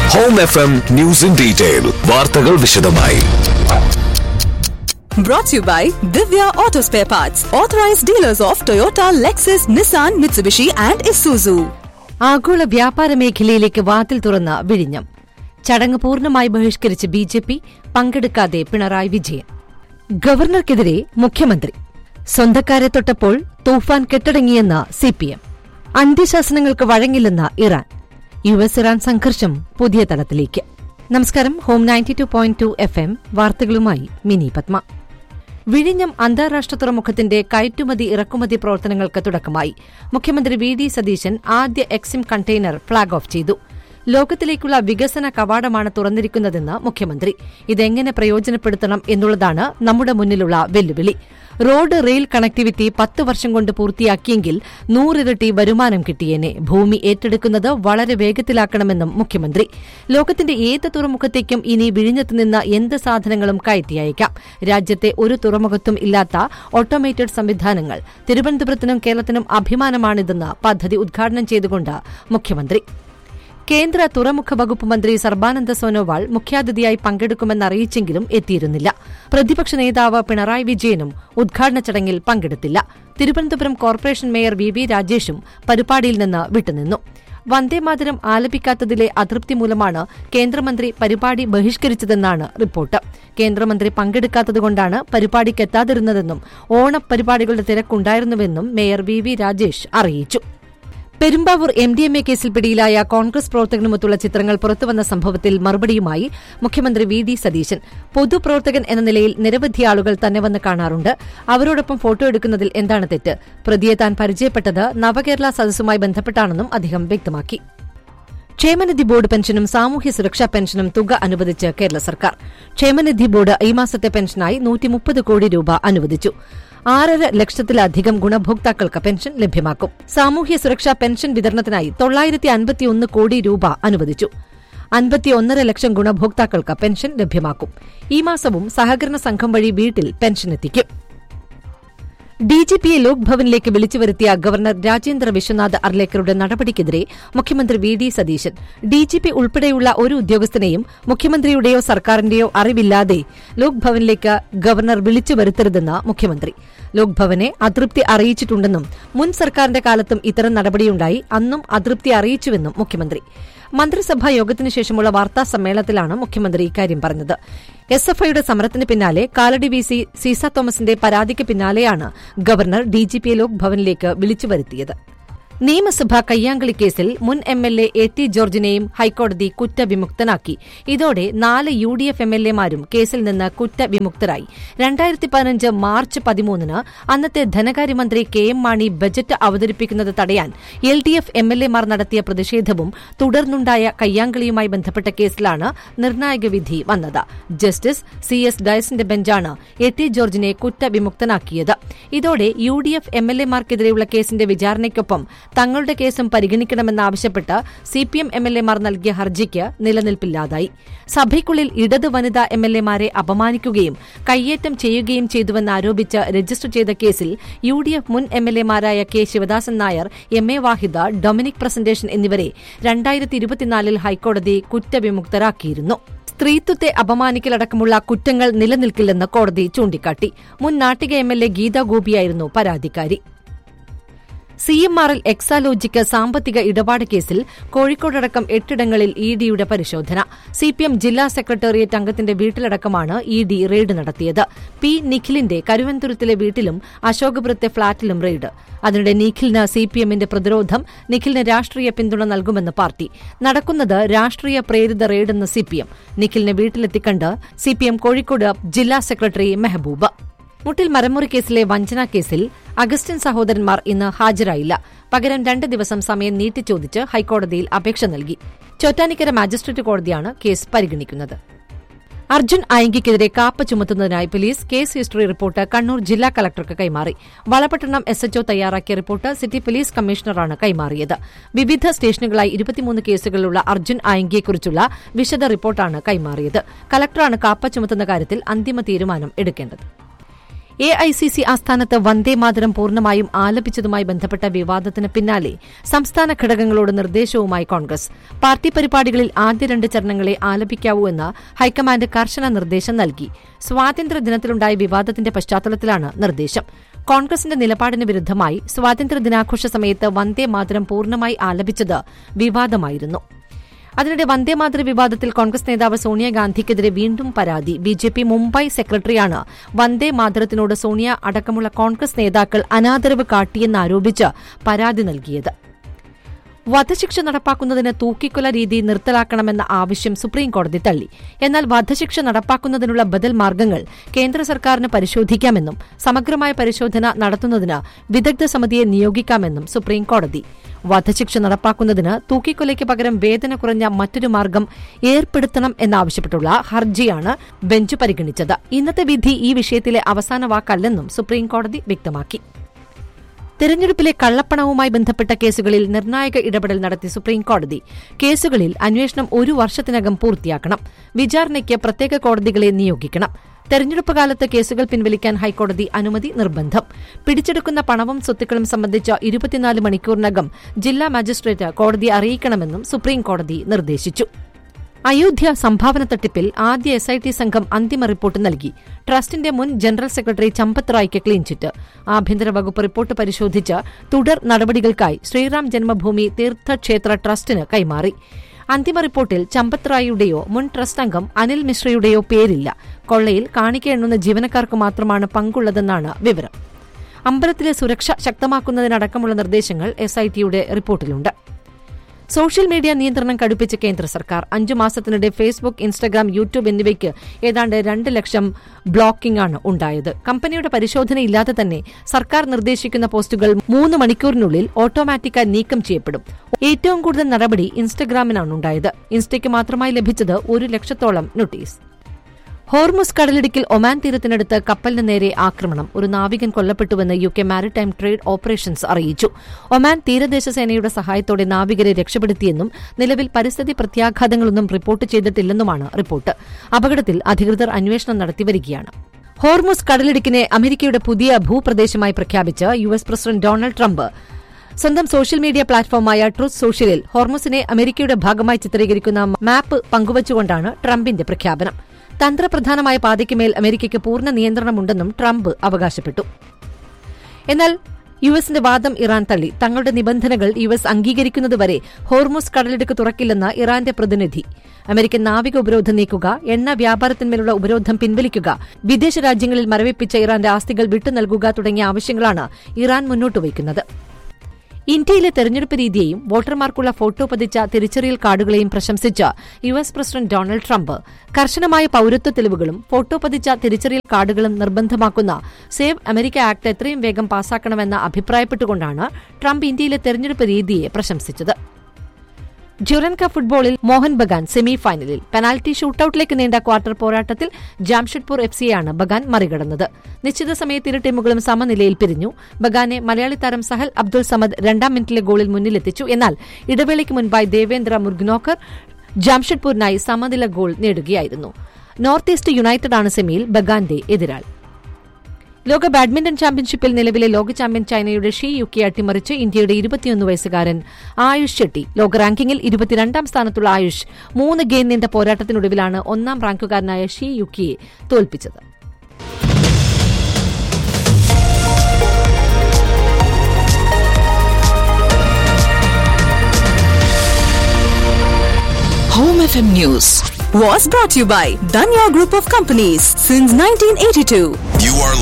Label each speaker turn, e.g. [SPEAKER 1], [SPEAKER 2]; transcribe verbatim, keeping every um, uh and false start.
[SPEAKER 1] Home F M News in Detail. വാർത്തകൾ വിശദമായി.
[SPEAKER 2] Brought to you by Divya Auto Spare Parts, authorized dealers of Toyota, Lexus, Nissan, Mitsubishi and Isuzu.
[SPEAKER 3] ആഗോള വ്യാപാര മേഖലയിലേക്ക് വാതിൽ തുറന്ന വിഴിഞ്ഞം. ചടങ്ങ് പൂർണ്ണമായി ബഹിഷ്കരിച്ച് B J P, പങ്കെടുക്കാതെ Pinarayi Vijayan. ഗവർണർക്കെതിരെ മുഖ്യമന്ത്രി. സ്വന്തക്കാരെ തൊട്ടപ്പോൾ തൂഫാൻ കെട്ടടങ്ങിയെന്ന C P M. അന്ത്യശാസനങ്ങൾക്ക് വഴങ്ങില്ലെന്ന Iran. U S Iran സംഘർഷം പുതിയ തലത്തിലേക്ക്. നമസ്കാരം. Home ninety two point two F M വാർത്തകളുമായി മിനി പത്മ. വിഴിഞ്ഞം അന്താരാഷ്ട്ര തുറമുഖത്തിന്റെ കയറ്റുമതി ഇറക്കുമതി പ്രവർത്തനങ്ങൾക്ക് തുടക്കമായി. മുഖ്യമന്ത്രി വി ഡി സതീശൻ ആദ്യ എക്സിം കണ്ടെയ്നർ ഫ്ളാഗ് ഓഫ് ചെയ്തു. ലോകത്തിലേക്കുള്ള വികസന കവാടമാണ് തുറന്നിരിക്കുന്നതെന്ന് മുഖ്യമന്ത്രി. ഇതെങ്ങനെ പ്രയോജനപ്പെടുത്തണം എന്നുള്ളതാണ് നമ്മുടെ മുന്നിലുള്ള വെല്ലുവിളി. റോഡ് റെയിൽ കണക്ടിവിറ്റി പത്ത് വർഷം കൊണ്ട് പൂർത്തിയാക്കിയെങ്കിൽ നൂറിരട്ടി വരുമാനം കിട്ടിയേനെ. ഭൂമി ഏറ്റെടുക്കുന്നത് വളരെ വേഗത്തിലാക്കണമെന്നും മുഖ്യമന്ത്രി. ലോകത്തിന്റെ ഏത് തുറമുഖത്തേക്കും ഇനി വിഴിഞ്ഞത്തുനിന്ന് എന്ത് സാധനങ്ങളും കയറ്റി അയക്കാം. രാജ്യത്തെ ഒരു തുറമുഖത്തും ഇല്ലാത്ത ഓട്ടോമേറ്റഡ് സംവിധാനങ്ങൾ. തിരുവനന്തപുരത്തിനും കേരളത്തിനും അഭിമാനമാണിതെന്ന് പദ്ധതി ഉദ്ഘാടനം ചെയ്തുകൊണ്ട് മുഖ്യമന്ത്രി. കേന്ദ്ര തുറമുഖ വകുപ്പ് മന്ത്രി സർബാനന്ദ സോനോവാൾ മുഖ്യാതിഥിയായി പങ്കെടുക്കുമെന്നറിയിച്ചെങ്കിലും എത്തിയിരുന്നില്ല. പ്രതിപക്ഷ നേതാവ് പിണറായി വിജയനും ഉദ്ഘാടന ചടങ്ങിൽ പങ്കെടുത്തില്ല. Thiruvananthapuram corporation mayor V V രാജേഷും പരിപാടിയിൽ നിന്ന് വിട്ടുനിന്നു. വന്ദേമാതരം ആലപിക്കാത്തതിലെ അതൃപ്തി മൂലമാണ് കേന്ദ്രമന്ത്രി പരിപാടി ബഹിഷ്കരിച്ചതെന്നാണ് റിപ്പോർട്ട്. കേന്ദ്രമന്ത്രി പങ്കെടുക്കാത്തതുകൊണ്ടാണ് പരിപാടിക്കെത്താതിരുന്നതെന്നും ഓണപരിപാടികളുടെ തിരക്കുണ്ടായിരുന്നുവെന്നും മേയർ വി വി രാജേഷ് അറിയിച്ചു. Perumbavoor M D M A കേസിൽ പിടിയിലായ കോൺഗ്രസ് പ്രവർത്തകനുമൊത്തുള്ള ചിത്രങ്ങൾ പുറത്തുവന്ന സംഭവത്തിൽ മറുപടിയുമായി മുഖ്യമന്ത്രി വി ഡി സതീശൻ. പൊതുപ്രവർത്തകൻ എന്ന നിലയിൽ നിരവധി ആളുകൾ തന്നെ വന്ന് കാണാറുണ്ട്. അവരോടൊപ്പം ഫോട്ടോ എടുക്കുന്നതിൽ എന്താണ് തെറ്റ്? പ്രതിയെ താൻ പരിചയപ്പെട്ടത് നവകേരള സദസ്സുമായി ബന്ധപ്പെട്ടാണെന്നും അദ്ദേഹം വ്യക്തമാക്കി. ക്ഷേമനിധി ബോർഡ് പെൻഷനും സാമൂഹ്യ സുരക്ഷാ പെൻഷനും തുക അനുവദിച്ച് കേരള സർക്കാർ. ക്ഷേമനിധി ബോർഡ് ഈ മാസത്തെ പെൻഷനായി നൂറ്റിമുപ്പത് കോടി രൂപ അനുവദിച്ചു. ആറര ലക്ഷത്തിലധികം ഗുണഭോക്താക്കൾക്ക് പെൻഷൻ ലഭ്യമാക്കും. സാമൂഹ്യ സുരക്ഷാ പെൻഷൻ വിതരണത്തിനായി തൊള്ളായിരത്തി അൻപത്തിയൊന്ന് കോടി രൂപ അനുവദിച്ചു. അൻപത്തിയൊന്നര ലക്ഷം ഗുണഭോക്താക്കൾക്ക് പെൻഷൻ ലഭ്യമാക്കും. ഈ മാസവും സഹകരണ സംഘം വഴി വീട്ടിൽ പെൻഷൻ എത്തിക്കും. ഡിജിപിയെ ലോക് ഭവനിലേക്ക് വിളിച്ചുവരുത്തിയ ഗവർണർ രാജേന്ദ്ര വിശ്വനാഥ് അർലേക്കറുടെ നടപടിക്കെതിരെ മുഖ്യമന്ത്രി വി ഡി സതീശൻ. ഡിജിപി ഉൾപ്പെടെയുള്ള ഒരു ഉദ്യോഗസ്ഥനെയും മുഖ്യമന്ത്രിയുടെയോ സർക്കാരിന്റെയോ അറിവില്ലാതെ ലോക് ഭവനിലേക്ക് ഗവർണർ വിളിച്ചുവരുത്തരുതെന്ന് മുഖ്യമന്ത്രി. ലോക് ഭവനെ അതൃപ്തി അറിയിച്ചിട്ടുണ്ടെന്നും മുൻ സർക്കാരിന്റെ കാലത്തും ഇത്തരം നടപടിയുണ്ടായി, അന്നും അതൃപ്തി അറിയിച്ചുവെന്നും മുഖ്യമന്ത്രി. മന്ത്രിസഭാ യോഗത്തിനു ശേഷമുള്ള വാർത്താ സമ്മേളനത്തിലാണ് മുഖ്യമന്ത്രി ഇക്കാര്യം പറഞ്ഞത്. എസ് എഫ് ഐയുടെ സമരത്തിന് പിന്നാലെ കാലടി വി സി സീസ തോമസിന്റെ പരാതിക്ക് പിന്നാലെയാണ് ഗവർണർ ഡിജിപിയെ ലോക് ഭവനിലേക്ക് വിളിച്ചുവരുത്തിയത്. നിയമസഭാ കയ്യാങ്കളി കേസിൽ മുൻ M L A A T ജോർജിനെയും ഹൈക്കോടതി കുറ്റവിമുക്തനാക്കി. ഇതോടെ നാല് U D F M L എമാരും കേസിൽ നിന്ന് കുറ്റവിമുക്തരായി. രണ്ടായിരത്തി പതിനഞ്ച് മാർച്ച് പതിമൂന്നിന് അന്നത്തെ ധനകാര്യമന്ത്രി കെ എം മാണി ബജറ്റ് അവതരിപ്പിക്കുന്നത് തടയാൻ L D F M L എമാർ നടത്തിയ പ്രതിഷേധവും തുടർന്നുണ്ടായ കയ്യാങ്കളിയുമായി ബന്ധപ്പെട്ട കേസിലാണ് നിർണായക വിധി വന്നത്. ജസ്റ്റിസ് സി എസ് ഡയസിന്റെ ബെഞ്ചാണ് എ ടി ജോർജിനെ കുറ്റവിമുക്തനാക്കിയത്. ഇതോടെ U D F M L എമാർക്കെതിരെയുള്ള കേസിന്റെ വിചാരണയ്ക്കൊപ്പം തങ്ങളുടെ കേസും പരിഗണിക്കണമെന്നാവശ്യപ്പെട്ട് C P M M L എമാർ നൽകിയ ഹർജിക്ക് നിലനിൽപ്പില്ലാതായി. സഭയ്ക്കുള്ളിൽ ഇടത് വനിതാ എം എൽ എമാരെ അപമാനിക്കുകയും കയ്യേറ്റം ചെയ്യുകയും ചെയ്തുവെന്നാരോപിച്ച് രജിസ്റ്റർ ചെയ്ത കേസിൽ യു ഡി എഫ് മുൻ M L എമാരായ K Sivadasan Nair, M A Vahida, Dominic presentation എന്നിവരെ രണ്ടായിരത്തി ഇരുപത്തിനാലിൽ ഹൈക്കോടതി കുറ്റവിമുക്തരാക്കിയിരുന്നു. സ്ത്രീത്വത്തെ അപമാനിക്കലടക്കമുള്ള കുറ്റങ്ങൾ നിലനിൽക്കില്ലെന്ന് കോടതി ചൂണ്ടിക്കാട്ടി. മുൻ Nattika M L A Gita ഗോപിയായിരുന്നു പരാതിക്കാരി. സി എം ആറിൽ എക്സാലോജിക്ക് സാമ്പത്തിക ഇടപാട് കേസിൽ കോഴിക്കോടടക്കം എട്ടിടങ്ങളിൽ ഇ ഡിയുടെ പരിശോധന. സി പി എം ജില്ലാ സെക്രട്ടേറിയറ്റ് അംഗത്തിന്റെ വീട്ടിലടക്കമാണ് ഇ ഡി റെയ്ഡ് നടത്തിയത്. പി നിഖിലിന്റെ കരുവന്തുരത്തിലെ വീട്ടിലും അശോകപുരത്തെ ഫ്ളാറ്റിലും റെയ്ഡ്. അതിനിടെ നിഖിലിന് സി പി എമ്മിന്റെ പ്രതിരോധം. നിഖിലിന് രാഷ്ട്രീയ പിന്തുണ നൽകുമെന്ന് പാർട്ടി. നടക്കുന്നത് രാഷ്ട്രീയ പ്രേരിത റെയ്ഡെന്ന് C P M. നിഖിലിനെ വീട്ടിലെത്തിക്കണ്ട് C P M Kozhikode ജില്ലാ സെക്രട്ടറി മെഹബൂബ്. മുട്ടിൽ മരമുറി കേസിലെ വഞ്ചനാ കേസിൽ അഗസ്റ്റിൻ സഹോദരന്മാർ ഇന്ന് ഹാജരായില്ല. പകരം രണ്ട് ദിവസം സമയം നീട്ടിച്ചോദിച്ച് ഹൈക്കോടതിയിൽ അപേക്ഷ നൽകി. ചോറ്റാനിക്കര മാജിസ്ട്രേറ്റ് കോടതിയാണ് കേസ് പരിഗണിക്കുന്നത്. Arjun ആയങ്കിക്കെതിരെ KAAPA ചുമത്തുന്നതിനായി police case history report Kannur ജില്ലാ കളക്ടർക്ക് കൈമാറി. വളപട്ടണം എസ് എച്ച്ഒ തയ്യാറാക്കിയ റിപ്പോർട്ട് സിറ്റി പോലീസ് കമ്മീഷണറാണ് കൈമാറിയത്. വിവിധ സ്റ്റേഷനുകളായി ഇരുപത്തിമൂന്ന് കേസുകളിലുള്ള അർജുൻ ആയങ്കിയെക്കുറിച്ചുള്ള വിശദ റിപ്പോർട്ടാണ് കൈമാറിയത്. കളക്ടറാണ് കാപ്പ ചുമത്തുന്ന കാര്യത്തിൽ അന്തിമ തീരുമാനം എടുക്കേണ്ടത്. എ ഐ സി സി ആസ്ഥാനത്ത് വന്ദേമാതരം പൂർണ്ണമായും ആലപിച്ചതുമായി ബന്ധപ്പെട്ട വിവാദത്തിന് പിന്നാലെ സംസ്ഥാന ഘടകങ്ങളോട് നിർദ്ദേശവുമായി കോൺഗ്രസ്. പാർട്ടി പരിപാടികളിൽ ആദ്യ രണ്ട് ചരണങ്ങളെ ആലപിക്കാവൂ എന്ന് ഹൈക്കമാൻഡ് കർശന നിർദ്ദേശം നൽകി. സ്വാതന്ത്ര്യദിനത്തിലുണ്ടായ വിവാദത്തിന്റെ പശ്ചാത്തലത്തിലാണ് നിർദ്ദേശം. കോൺഗ്രസിന്റെ നിലപാടിന് വിരുദ്ധമായി സ്വാതന്ത്ര്യദിനാഘോഷ സമയത്ത് വന്ദേമാതരം പൂർണ്ണമായി ആലപിച്ചത് വിവാദമായിരുന്നു. അതിനിടെ വന്ദേമാതര വിവാദത്തിൽ കോൺഗ്രസ് നേതാവ് സോണിയാഗാന്ധിക്കെതിരെ വീണ്ടും പരാതി. ബിജെപി മുംബൈ സെക്രട്ടറിയാണ് വന്ദേമാതരത്തിനോട് സോണിയ അടക്കമുള്ള കോൺഗ്രസ് നേതാക്കൾ അനാദരവ് കാട്ടിയെന്നാരോപിച്ച് പരാതി നൽകിയത്. വധശിക്ഷ നടപ്പാക്കുന്നതിന് തൂക്കിക്കൊല രീതി നിർത്തലാക്കണമെന്ന ആവശ്യം സുപ്രീംകോടതി തള്ളി. എന്നാൽ വധശിക്ഷ നടപ്പാക്കുന്നതിനുള്ള ബദൽ മാർഗ്ഗങ്ങൾ കേന്ദ്ര സർക്കാരിന് പരിശോധിക്കാമെന്നും സമഗ്രമായ പരിശോധന നടത്തുന്നതിന് വിദഗ്ധ സമിതിയെ നിയോഗിക്കാമെന്നും സുപ്രീംകോടതി. വധശിക്ഷ നടപ്പാക്കുന്നതിന് തൂക്കിക്കൊലയ്ക്ക് പകരം വേദന കുറഞ്ഞ മറ്റൊരു മാർഗ്ഗം ഏർപ്പെടുത്തണം എന്നാവശ്യപ്പെട്ടുള്ള ഹർജിയാണ് ബെഞ്ച് പരിഗണിച്ചത്. ഇന്നത്തെ വിധി ഈ വിഷയത്തിലെ അവസാന വാക്കല്ലെന്നും സുപ്രീംകോടതി വ്യക്തമാക്കി. തെരഞ്ഞെടുപ്പിലെ കള്ളപ്പണവുമായി ബന്ധപ്പെട്ട കേസുകളിൽ നിർണായക ഇടപെടൽ നടത്തി സുപ്രീംകോടതി. കേസുകളിൽ അന്വേഷണം ഒരു വർഷത്തിനകം പൂർത്തിയാക്കണം. വിചാരണയ്ക്ക് പ്രത്യേക കോടതികളെ നിയോഗിക്കണം. തെരഞ്ഞെടുപ്പ് കാലത്ത് കേസുകൾ പിൻവലിക്കാൻ ഹൈക്കോടതി അനുമതി നിർബന്ധം. പിടിച്ചെടുക്കുന്ന പണവും സ്വത്തുക്കളും സംബന്ധിച്ച ഇരുപത്തിനാല് മണിക്കൂറിനകം ജില്ലാ മജിസ്ട്രേറ്റ് കോടതിയെ അറിയിക്കണമെന്നും സുപ്രീംകോടതി നിർദ്ദേശിച്ചു. അയോധ്യ സംഭാവന തട്ടിപ്പിൽ ആദ്യ എസ് ഐ ടി സംഘം അന്തിമ റിപ്പോർട്ട് നൽകി. ട്രസ്റ്റിന്റെ മുൻ general secretary Champat റായ്ക്ക് clean chit. ആഭ്യന്തര വകുപ്പ് റിപ്പോർട്ട് പരിശോധിച്ച് തുടർ നടപടികൾക്കായി ശ്രീറാം ജന്മഭൂമി തീർത്ഥക്ഷേത്ര ട്രസ്റ്റിന് കൈമാറി. അന്തിമ റിപ്പോർട്ടിൽ ചമ്പത് റായിയുടെയോ മുൻ ട്രസ്റ്റ് അംഗം അനിൽ മിശ്രയുടെയോ പേരില്ല. കൊള്ളയിൽ കാണിക്ക എണ്ണുന്ന ജീവനക്കാർക്ക് മാത്രമാണ് പങ്കുള്ളതെന്നാണ് വിവരം. അമ്പലത്തിലെ സുരക്ഷ ശക്തമാക്കുന്നതിനടക്കമുള്ള നിർദ്ദേശങ്ങൾ എസ് ഐ ടിയുടെ റിപ്പോർട്ടിലുണ്ട്. സോഷ്യൽ മീഡിയ നിയന്ത്രണം കടുപ്പിച്ച് കേന്ദ്ര സർക്കാർ. അഞ്ചു മാസത്തിനിടെ ഫേസ്ബുക്ക്, ഇൻസ്റ്റഗ്രാം, യൂട്യൂബ് എന്നിവയ്ക്ക് ഏതാണ്ട് രണ്ട് ലക്ഷം ബ്ലോക്കിംഗാണ് ഉണ്ടായത്. കമ്പനിയുടെ പരിശോധനയില്ലാതെ തന്നെ സർക്കാർ നിർദ്ദേശിക്കുന്ന പോസ്റ്റുകൾ മൂന്ന് മണിക്കൂറിനുള്ളിൽ ഓട്ടോമാറ്റിക്കായി നീക്കം ചെയ്യപ്പെടും. ഏറ്റവും കൂടുതൽ നടപടി ഇൻസ്റ്റഗ്രാമിനാണുണ്ടായത്. ഇൻസ്റ്റയ്ക്ക് മാത്രമായി ലഭിച്ചത് ഒരു ലക്ഷത്തോളം നോട്ടീസ്. ഹോർമുസ് കടലിടുക്കിൽ ഒമാൻ തീരത്തിനടുത്ത് കപ്പലിന് നേരെ ആക്രമണം. ഒരു നാവികൻ കൊല്ലപ്പെട്ടുവെന്ന് U K maritime trade operations അറിയിച്ചു. ഒമാൻ തീരദേശ സേനയുടെ സഹായത്തോടെ നാവികരെ രക്ഷപ്പെടുത്തിയെന്നും നിലവിൽ പരിസ്ഥിതി പ്രത്യാഘാതങ്ങളൊന്നും റിപ്പോർട്ട് ചെയ്തിട്ടില്ലെന്നുമാണ് റിപ്പോർട്ട്. അപകടത്തിൽ അധികൃതർ അന്വേഷണം നടത്തിവരികയാണ്. ഹോർമുസ് കടലിടുക്കിനെ അമേരിക്കയുടെ പുതിയ ഭൂപ്രദേശമായി പ്രഖ്യാപിച്ച് U S president Donald Trump സ്വന്തം സോഷ്യൽ മീഡിയ പ്ലാറ്റ്ഫോമായ ട്രൂത്ത് സോഷ്യലിൽ ഹോർമുസിനെ അമേരിക്കയുടെ ഭാഗമായി ചിത്രീകരിക്കുന്ന മാപ്പ് പങ്കുവച്ചുകൊണ്ടാണ് ട്രംപിന്റെ പ്രഖ്യാപനം. തന്ത്രപ്രധാനമായ പാതയ്ക്കുമേൽ അമേരിക്കയ്ക്ക് പൂർണ്ണ നിയന്ത്രണമുണ്ടെന്നും ട്രംപ് അവകാശപ്പെട്ടു. എന്നാൽ യു എസിന്റെ വാദം ഇറാൻ തള്ളി. തങ്ങളുടെ നിബന്ധനകൾ യു എസ് അംഗീകരിക്കുന്നതുവരെ ഹോർമുസ് കടലിടുക്ക് തുറക്കില്ലെന്ന് ഇറാന്റെ പ്രതിനിധി. അമേരിക്കൻ നാവിക ഉപരോധം നീക്കുക, എണ്ണ വ്യാപാരത്തിന്മേലുള്ള ഉപരോധം പിൻവലിക്കുക, വിദേശ രാജ്യങ്ങളിൽ മരവിപ്പിച്ച ഇറാന്റെ ആസ്തികൾ വിട്ടുനൽകുക തുടങ്ങിയ ആവശ്യങ്ങളാണ് ഇറാൻ മുന്നോട്ടുവയ്ക്കുന്നത്. ഇന്ത്യയിലെ തെരഞ്ഞെടുപ്പ് രീതിയെയും വോട്ടർമാർക്കുള്ള ഫോട്ടോ പതിച്ച തിരിച്ചറിയൽ കാർഡുകളെയും പ്രശംസിച്ച U S president Donald Trump കർശനമായ പൌരത്വ തെളിവുകളും ഫോട്ടോ പതിച്ച തിരിച്ചറിയൽ കാർഡുകളും നിർബന്ധമാക്കുന്ന സേവ് അമേരിക്ക ആക്ട് എത്രയും വേഗം പാസാക്കണമെന്ന് അഭിപ്രായപ്പെട്ടുകൊണ്ടാണ് ട്രംപ് ഇന്ത്യയിലെ തെരഞ്ഞെടുപ്പ് രീതിയെ പ്രശംസിച്ചത്. ഡ്യൂറൻ കപ്പ് ഫുട്ബോളിൽ മോഹൻ ബഗാൻ സെമി ഫൈനലിൽ. പെനാൽറ്റി ഷൂട്ടൌട്ടിലേക്ക് നീണ്ട ക്വാർട്ടർ പോരാട്ടത്തിൽ ജാംഷഡ്പൂർ എഫ് സിയെയാണ് ബഗാൻ മറികടന്നത്. നിശ്ചിത സമയത്ത് ഇരു ടീമുകളും സമനിലയിൽ പിരിഞ്ഞു. ബഗാനെ മലയാളി താരം സഹൽ അബ്ദുൾ സമദ് രണ്ടാം മിനിറ്റിലെ ഗോളിൽ മുന്നിലെത്തിച്ചു. എന്നാൽ ഇടവേളയ്ക്ക് മുൻപായി ദേവേന്ദ്ര മുർഗ്നോക്കർ ജാംഷഡ്പൂരിനായി സമനില ഗോൾ നേടുകയായിരുന്നു. നോർത്ത് ഈസ്റ്റ് യുണൈറ്റഡാണ് സെമിയിൽ ബഗാന്റെ എതിരാളി. ലോക ബാഡ്മിന്റൺ ചാമ്പ്യൻഷിപ്പിൽ നിലവിലെ ലോക ചാമ്പ്യൻ ചൈനയുടെ ഷീ യുക്കിയെ അട്ടിമറിച്ച് ഇന്ത്യയുടെ ഇരുപത്തിയൊന്ന് വയസ്സുകാരൻ ആയുഷ് ഷെട്ടി. ലോക റാങ്കിങ്ങിൽ ഇരുപത്തിരണ്ടാം സ്ഥാനത്തുള്ള ആയുഷ് മൂന്ന് ഗെയിം നീണ്ട പോരാട്ടത്തിനൊടുവിലാണ് ഒന്നാം റാങ്കുകാരനായ ഷീ യുക്കിയെ തോൽപ്പിച്ചത്.
[SPEAKER 2] Home F M News was brought to you by Danya Group of Companies since nineteen eighty-two.
[SPEAKER 1] You are